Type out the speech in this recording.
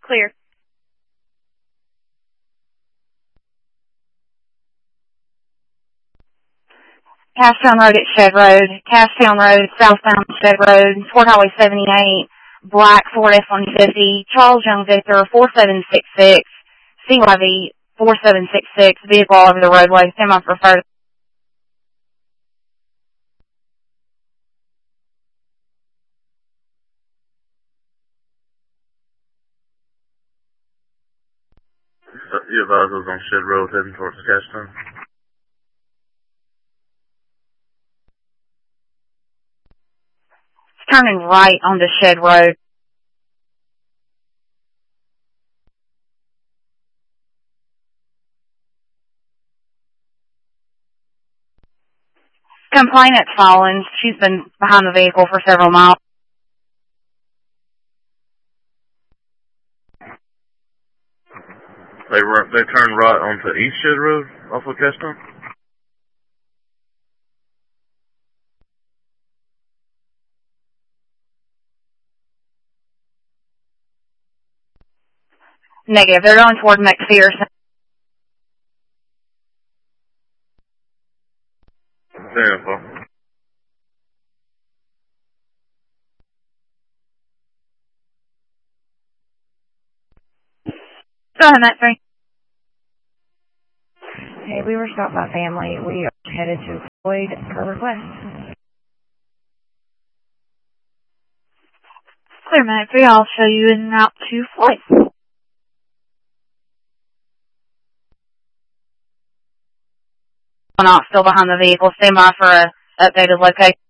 Clear. Cashtown Road at Shed Road, Cashtown Road, southbound Shed Road, Fort Highway 78, Black Ford F-150, Charles Young Victor 4766, CYV 4766, vehicle all over the roadway, semi preferred. You advise those on Shed Road heading towards Cashtown? Turning right onto Shed Road. Complainant's fallen. She's been behind the vehicle for several miles. They turned right onto East Shed Road off of Cashtown? Negative. They're going toward McPherson. Beautiful. Go ahead, Matt 3. Hey, we were stopped by family. We are headed to Floyd per request. Clear, Matt 3. I'll show you en route to Floyd. Not still behind the vehicle. Stand by for a updated location.